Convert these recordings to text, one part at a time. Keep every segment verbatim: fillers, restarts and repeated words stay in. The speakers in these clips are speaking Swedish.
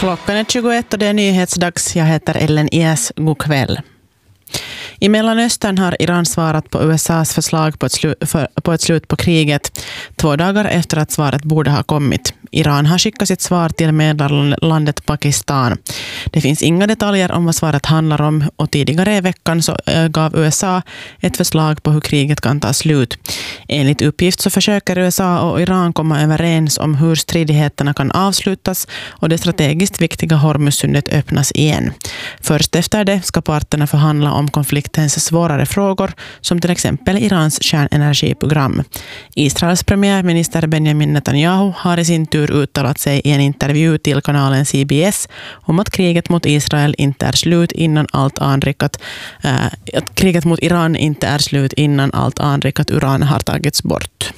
Klockan är tjugoett och det är nyhetsdags. Jag heter Ellen Ies. God kväll. I Mellanöstern har Iran svarat på U S A:s förslag på ett, slu- för, på ett slut på kriget två dagar efter att svaret borde ha kommit. Iran har skickat sitt svar till medlarlandet Pakistan. Det finns inga detaljer om vad svaret handlar om och tidigare i veckan så äh, gav U S A ett förslag på hur kriget kan ta slut. Enligt uppgift så försöker U S A och Iran komma överens om hur stridigheterna kan avslutas och det strategiskt viktiga Hormuzsundet öppnas igen. Först efter det ska parterna förhandla om konfliktens svårare frågor som till exempel Irans kärnenergiprogram. Israels premiärminister Benjamin Netanyahu har i sin tur uttalat sig i en intervju till kanalen C B S om att kriget mot Israel inte är slut innan allt anrikat äh, att kriget mot Iran inte är slut innan allt anrikat uran har tagits bort.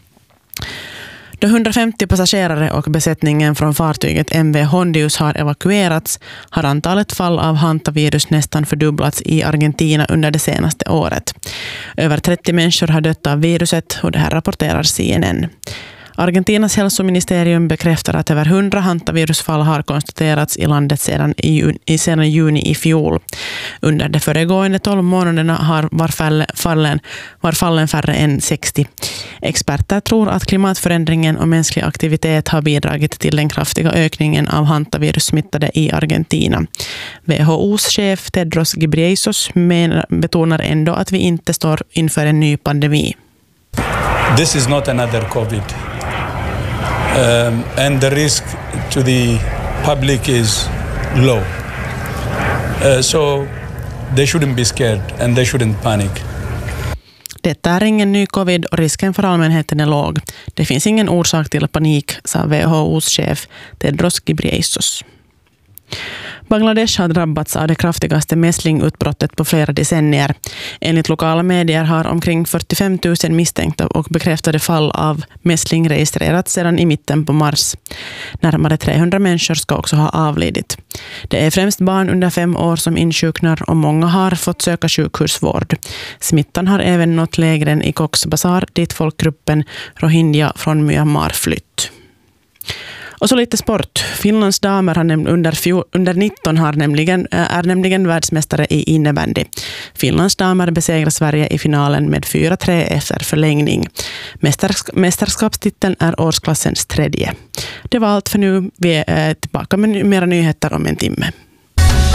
Då hundrafemtio passagerare och besättningen från fartyget M V Hondius har evakuerats har antalet fall av hantavirus nästan fördubblats i Argentina under det senaste året. Över trettio människor har dött av viruset och det här rapporterar C N N. Argentinas hälsoministerium bekräftar att över hundra hantavirusfall har konstaterats i landet sedan, i juni, sedan juni i fjol. Under de föregående tolv månaderna har var, fall, fallen, var fallen färre än sextio. Experter tror att klimatförändringen och mänsklig aktivitet har bidragit till den kraftiga ökningen av hantavirussmittade i Argentina. W H O:s chef Tedros Ghebreyesus menar, betonar ändå att vi inte står inför en ny pandemi. This is not another COVID. Um, and the risk to the public is low. Uh, so they shouldn't be scared and they shouldn't panic. Detta är ingen ny covid och risken för allmänheten är låg. Det finns ingen orsak till panik, sa W H O:s chef Tedros Ghebreyesus. Bangladesh har drabbats av det kraftigaste mässlingutbrottet på flera decennier. Enligt lokala medier har omkring fyrtiofem tusen misstänkta och bekräftade fall av mässling registrerats sedan i mitten på mars. Närmare trehundra människor ska också ha avlidit. Det är främst barn under fem år som insjuknar och många har fått söka sjukhusvård. Smittan har även nått lägren i Cox's Bazar dit folkgruppen Rohingya från Myanmar flytt. Och så lite sport. Finlands damer har näm- under, fjol- under nitton har nämligen, är nämligen världsmästare i innebandy. Finlands damer besegrar Sverige i finalen med fyra tre efter förlängning. Mästersk- mästerskapstiteln är årsklassens tredje. Det var allt för nu. Vi är tillbaka med mera nyheter om en timme.